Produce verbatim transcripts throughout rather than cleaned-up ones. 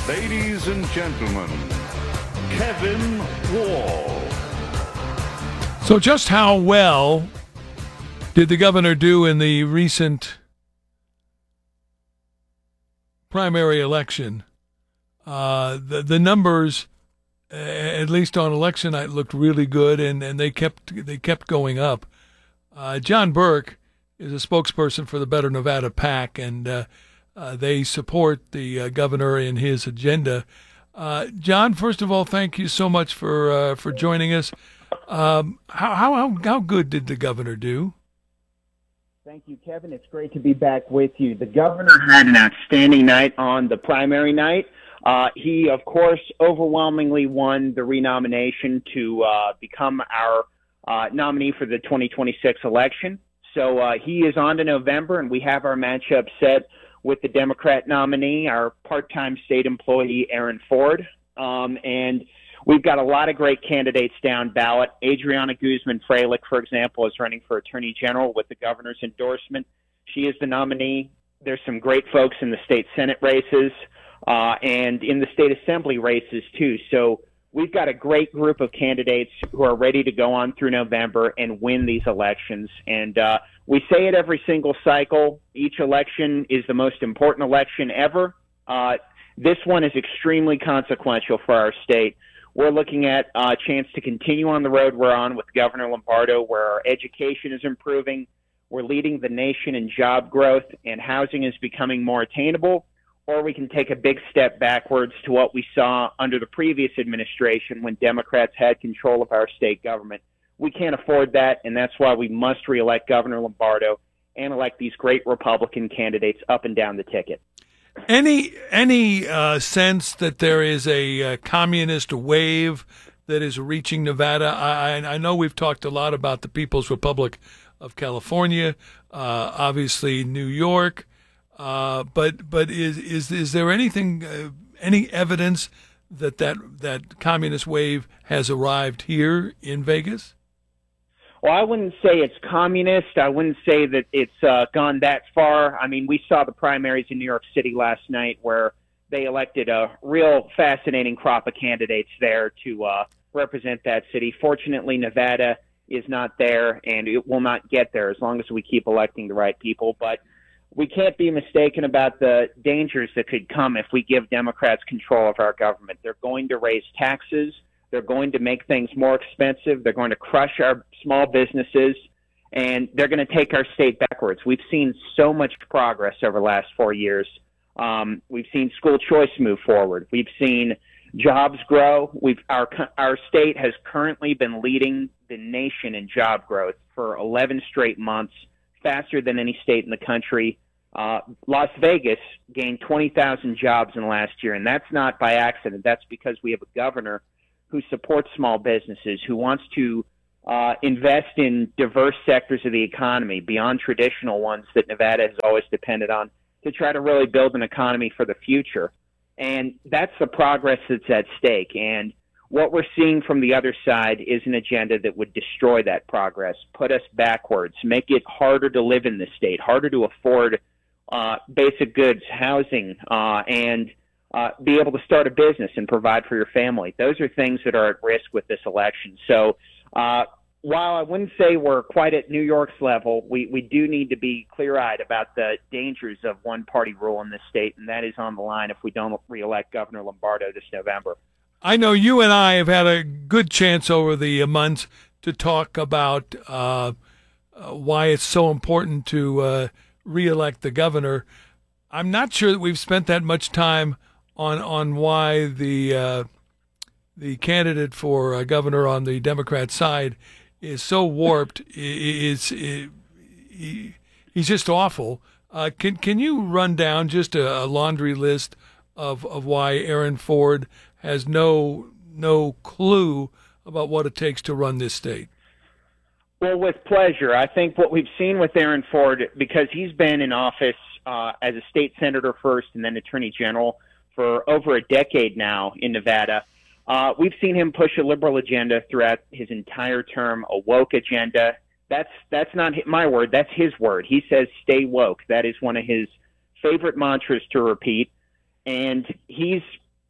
Ladies and gentlemen, Kevin Wall. So just how well did the governor do in the recent primary election? Uh, the, the numbers, uh, at least on election night, looked really good, and, and they kept they kept going up. Uh, John Burke is a spokesperson for the Better Nevada PAC, and uh, uh, they support the uh, governor in his agenda. Uh, John, first of all, thank you so much for uh, for joining us. Um, how, how how good did the governor do? Thank you, Kevin. It's great to be back with you. The governor had an outstanding night on the primary night. Uh, he, of course, overwhelmingly won the renomination to uh, become our uh, nominee for the twenty twenty-six election. So uh, he is on to November, and we have our matchup set with the Democrat nominee, our part-time state employee, Aaron Ford. Um, and we've got a lot of great candidates down ballot. Adriana Guzman-Freilich, for example, is running for Attorney General with the governor's endorsement. She is the nominee. There's some great folks in the state Senate races uh, and in the state Assembly races, too. So we've got a great group of candidates who are ready to go on through November and win these elections. And uh, we say it every single cycle. Each election is the most important election ever. Uh, this one is extremely consequential for our state. We're looking at a chance to continue on the road we're on with Governor Lombardo, where our education is improving. We're leading the nation in job growth, and housing is becoming more attainable. Or we can take a big step backwards to what we saw under the previous administration when Democrats had control of our state government. We can't afford that, and that's why we must reelect Governor Lombardo and elect these great Republican candidates up and down the ticket. Any any uh, sense that there is a, uh communist wave that is reaching Nevada? I, I know we've talked a lot about the People's Republic of California, uh, obviously New York, uh, but but is is is there anything uh, any evidence that, that that communist wave has arrived here in Vegas? Well, I wouldn't say it's communist. I wouldn't say that it's uh, gone that far. I mean, we saw the primaries in New York City last night where they elected a real fascinating crop of candidates there to uh, represent that city. Fortunately, Nevada is not there, and it will not get there as long as we keep electing the right people. But we can't be mistaken about the dangers that could come if we give Democrats control of our government. They're going to raise taxes. They're going to make things more expensive. They're going to crush our small businesses, and they're going to take our state backwards. We've seen so much progress over the last four years. Um, we've seen school choice move forward. We've seen jobs grow. We've our our state has currently been leading the nation in job growth for eleven straight months, faster than any state in the country. Uh, Las Vegas gained twenty thousand jobs in the last year, and that's not by accident. That's because we have a governor who supports small businesses, who wants to uh, invest in diverse sectors of the economy beyond traditional ones that Nevada has always depended on to try to really build an economy for the future. And that's the progress that's at stake. And what we're seeing from the other side is an agenda that would destroy that progress, put us backwards, make it harder to live in this state, harder to afford uh, basic goods, housing, uh, and Uh, be able to start a business and provide for your family. Those are things that are at risk with this election. So uh, while I wouldn't say we're quite at New York's level, we, we do need to be clear-eyed about the dangers of one-party rule in this state, and that is on the line if we don't reelect Governor Lombardo this November. I know you and I have had a good chance over the months to talk about uh, uh, why it's so important to uh, reelect the governor. I'm not sure that we've spent that much time on on why the uh, the candidate for uh, governor on the Democrat side is so warped. Is he, he's just awful. Uh, can can you run down just a, a laundry list of, of why Aaron Ford has no no clue about what it takes to run this state? Well, with pleasure. I think what we've seen with Aaron Ford, because he's been in office uh, as a state senator first and then attorney general for over a decade now in Nevada, uh, we've seen him push a liberal agenda throughout his entire term, a woke agenda. That's that's not my word. That's his word. He says, stay woke. That is one of his favorite mantras to repeat. And he's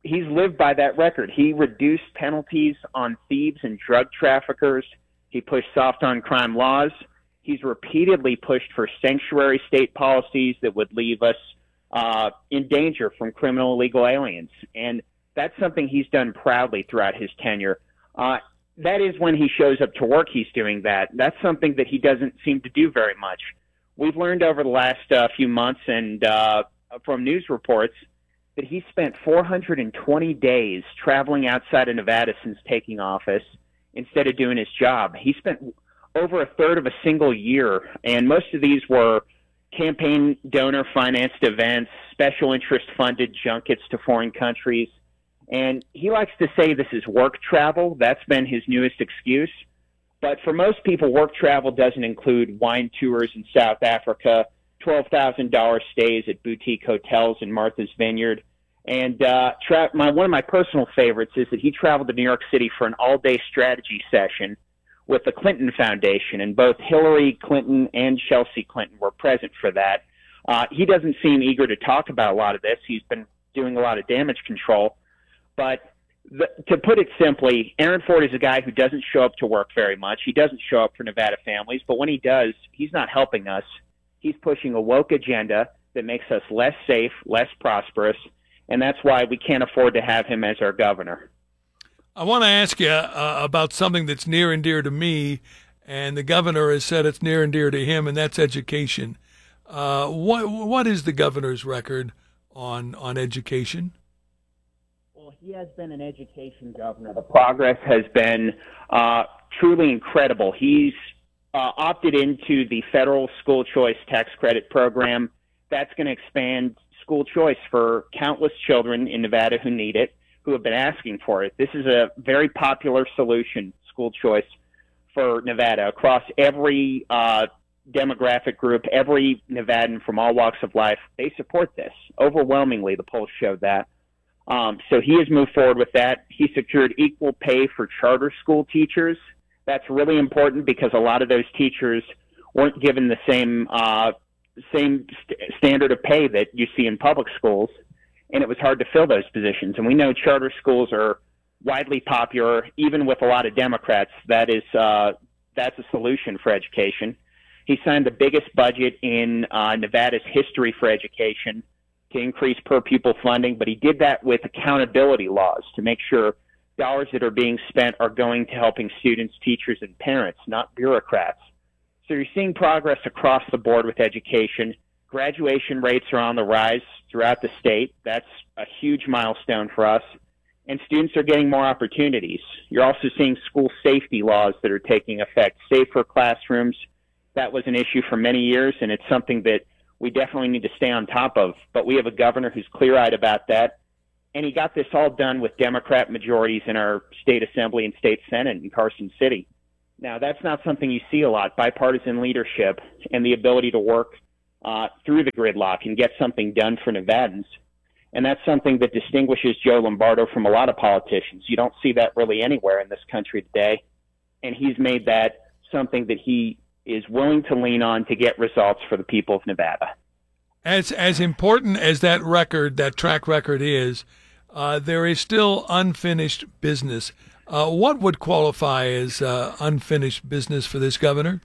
he's lived by that record. He reduced penalties on thieves and drug traffickers. He pushed soft on crime laws. He's repeatedly pushed for sanctuary state policies that would leave us uh, in danger from criminal illegal aliens. And that's something he's done proudly throughout his tenure. Uh, that is when he shows up to work, he's doing that. That's something that he doesn't seem to do very much. We've learned over the last uh, few months and uh, from news reports that he spent four hundred twenty days traveling outside of Nevada since taking office instead of doing his job. He spent over a third of a single year, and most of these were campaign donor financed events, special interest funded junkets to foreign countries. And he likes to say this is work travel. That's been his newest excuse. But for most people, work travel doesn't include wine tours in South Africa, twelve thousand dollars stays at boutique hotels in Martha's Vineyard. And uh, tra- my, one of my personal favorites is that he traveled to New York City for an all-day strategy session with the Clinton Foundation, and both Hillary Clinton and Chelsea Clinton were present for that. Uh, he doesn't seem eager to talk about a lot of this. He's been doing a lot of damage control. But the, to put it simply, Aaron Ford is a guy who doesn't show up to work very much. He doesn't show up for Nevada families, but when he does, he's not helping us. He's pushing a woke agenda that makes us less safe, less prosperous, and that's why we can't afford to have him as our governor. I want to ask you uh, about something that's near and dear to me, and the governor has said it's near and dear to him, and that's education. Uh, what what is the governor's record on on education? Well, he has been an education governor. The progress has been uh, truly incredible. He's uh, opted into the federal school choice tax credit program. That's going to expand school choice for countless children in Nevada who need it, who have been asking for it. This is a very popular solution, school choice, for Nevada across every uh, demographic group, every Nevadan from all walks of life. They support this. Overwhelmingly, the polls showed that. Um, so he has moved forward with that. He secured equal pay for charter school teachers. That's really important because a lot of those teachers weren't given the same uh, same st- standard of pay that you see in public schools, and it was hard to fill those positions. And we know charter schools are widely popular, even with a lot of Democrats. That is, uh, that's a solution for education. He signed the biggest budget in uh, Nevada's history for education to increase per pupil funding, but he did that with accountability laws to make sure dollars that are being spent are going to helping students, teachers, and parents, not bureaucrats. So you're seeing progress across the board with education. Graduation rates are on the rise throughout the state. That's a huge milestone for us. And students are getting more opportunities. You're also seeing school safety laws that are taking effect. Safer classrooms, that was an issue for many years, and it's something that we definitely need to stay on top of. But we have a governor who's clear-eyed about that. And he got this all done with Democrat majorities in our state assembly and state senate in Carson City. Now, that's not something you see a lot, bipartisan leadership and the ability to work uh, through the gridlock and get something done for Nevadans. And that's something that distinguishes Joe Lombardo from a lot of politicians. You don't see that really anywhere in this country today. And he's made that something that he is willing to lean on to get results for the people of Nevada. As as important as that record, that track record is, uh, there is still unfinished business. Uh, what would qualify as uh, unfinished business for this governor?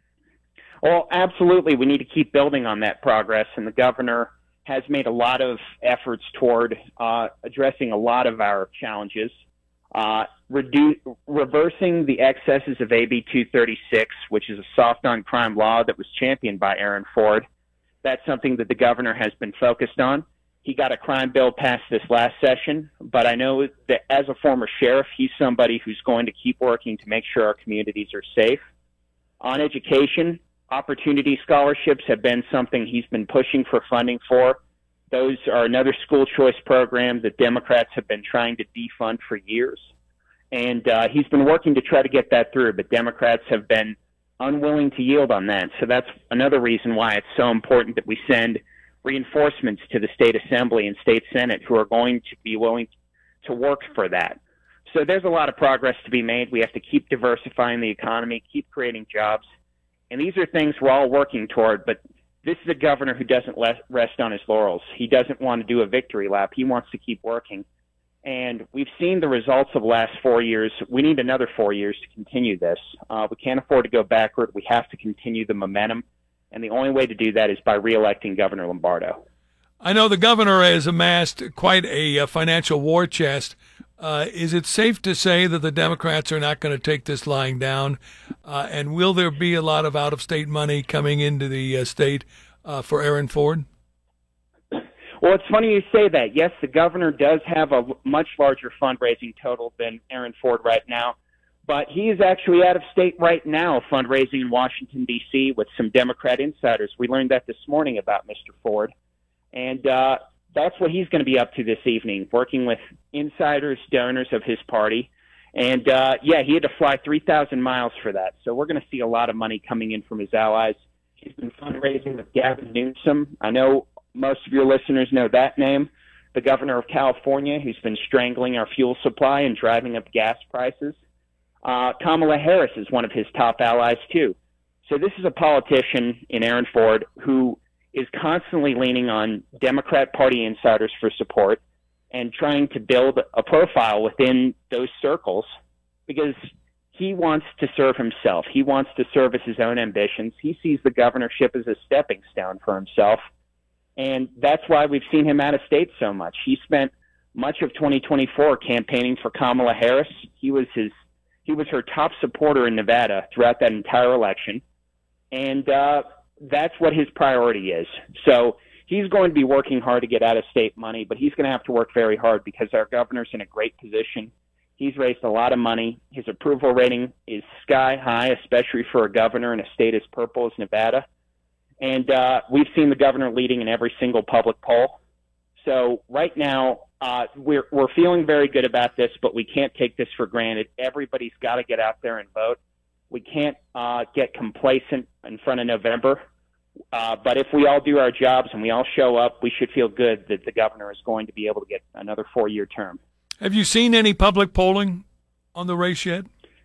Well, absolutely. We need to keep building on that progress, and the governor has made a lot of efforts toward uh, addressing a lot of our challenges. Uh, redu- reversing the excesses of A B two thirty-six, which is a soft on crime law that was championed by Aaron Ford. That's something that the governor has been focused on. He got a crime bill passed this last session, but I know that as a former sheriff, he's somebody who's going to keep working to make sure our communities are safe. On education, opportunity scholarships have been something he's been pushing for funding for. Those are another school choice program that Democrats have been trying to defund for years. And uh, he's been working to try to get that through, but Democrats have been unwilling to yield on that. So that's another reason why it's so important that we send reinforcements to the state assembly and state senate who are going to be willing to work for that. So there's a lot of progress to be made. We have to keep diversifying the economy, keep creating jobs. And these are things we're all working toward, but this is a governor who doesn't rest on his laurels. He doesn't want to do a victory lap. He wants to keep working. And we've seen the results of the last four years. We need another four years to continue this. Uh, we can't afford to go backward. We have to continue the momentum. And the only way to do that is by reelecting Governor Lombardo. I know the governor has amassed quite a, a financial war chest. Uh, is it safe to say that the Democrats are not going to take this lying down? Uh, and will there be a lot of out-of-state money coming into the uh, state uh, for Aaron Ford? Well, it's funny you say that. Yes, the governor does have a much larger fundraising total than Aaron Ford right now, but he is actually out of state right now fundraising in Washington, D C with some Democrat insiders. We learned that this morning about Mister Ford, and uh, that's what he's going to be up to this evening, working with insiders, donors of his party. And, uh, yeah, he had to fly three thousand miles for that, so we're going to see a lot of money coming in from his allies. He's been fundraising with Gavin Newsom. I know most of your listeners know that name, the governor of California, who's been strangling our fuel supply and driving up gas prices. Uh, Kamala Harris is one of his top allies, too. So this is a politician in Aaron Ford who is constantly leaning on Democrat Party insiders for support and trying to build a profile within those circles because he wants to serve himself. He wants to service his own ambitions. He sees the governorship as a stepping stone for himself. And that's why we've seen him out of state so much. He spent much of twenty twenty-four campaigning for Kamala Harris. He was his, he was her top supporter in Nevada throughout that entire election. And uh, that's what his priority is. So he's going to be working hard to get out of state money, but he's going to have to work very hard because our governor's in a great position. He's raised a lot of money. His approval rating is sky high, especially for a governor in a state as purple as Nevada. And uh, we've seen the governor leading in every single public poll. So right now, uh, we're we're feeling very good about this, but we can't take this for granted. Everybody's got to get out there and vote. We can't uh, get complacent in front of November. Uh, but if we all do our jobs and we all show up, we should feel good that the governor is going to be able to get another four-year term. Have you seen any public polling on the race yet?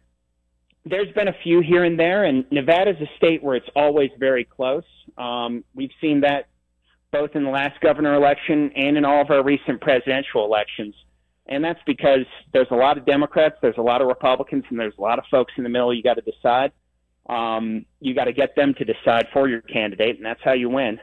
There's been a few here and there, and Nevada's a state where it's always very close. Um, we've seen that both in the last governor election and in all of our recent presidential elections. And that's because there's a lot of Democrats, there's a lot of Republicans, and there's a lot of folks in the middle you got to decide. Um, you got to get them to decide for your candidate, and that's how you win.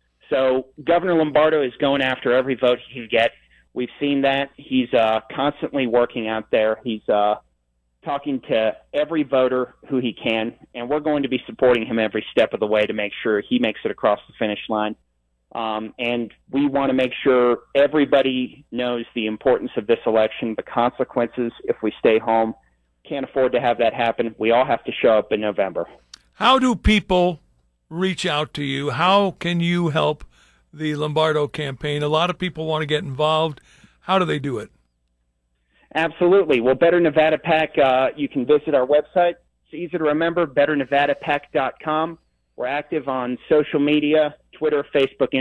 So Governor Lombardo is going after every vote he can get. We've seen that. He's uh, constantly working out there. He's uh, talking to every voter who he can, and we're going to be supporting him every step of the way to make sure he makes it across the finish line. Um, and we want to make sure everybody knows the importance of this election, the consequences if we stay home. Can't afford to have that happen. We all have to show up in November. How do people reach out to you? How can you help the Lombardo campaign? A lot of people want to get involved. How do they do it? Absolutely. Well, Better Nevada PAC, uh, you can visit our website. It's easy to remember, better nevada pac dot com. We're active on social media, Twitter, Facebook,